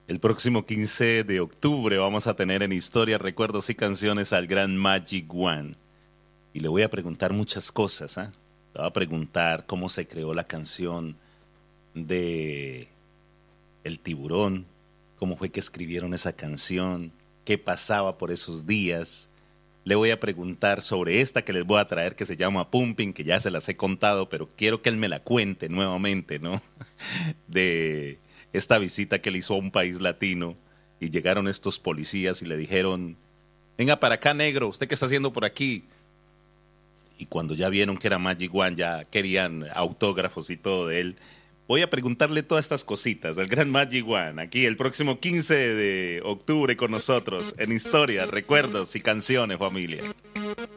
El próximo 15 de octubre vamos a tener en Historia, Recuerdos y Canciones al gran Magic One. Y le voy a preguntar muchas cosas, ¿ah? Le voy a preguntar cómo se creó la canción de El Tiburón, cómo fue que escribieron esa canción, qué pasaba por esos días. Le voy a preguntar sobre esta que les voy a traer que se llama Pumping, que ya se las he contado, pero quiero que él me la cuente nuevamente, ¿no? De esta visita que él hizo a un país latino y llegaron estos policías y le dijeron, venga para acá negro, ¿usted qué está haciendo por aquí? Y cuando ya vieron que era Magic One, ya querían autógrafos y todo de él. Voy a preguntarle todas estas cositas del gran Magic One, aquí el próximo 15 de octubre con nosotros, en Historia, Recuerdos y Canciones, familia.